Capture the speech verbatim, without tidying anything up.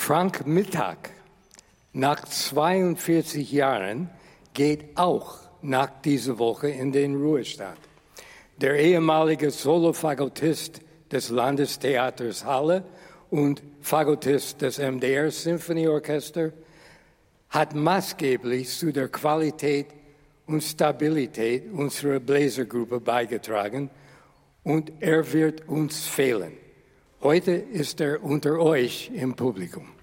Frank Mittag, nach zweiundvierzig Jahren, geht auch nach dieser Woche in den Ruhestand. Der ehemalige Solofagottist des Landestheaters Halle und Fagottist des M D R Symphonieorchester hat maßgeblich zu der Qualität und Stabilität unserer Bläsergruppe beigetragen und er wird uns fehlen. Heute ist er unter euch im Publikum.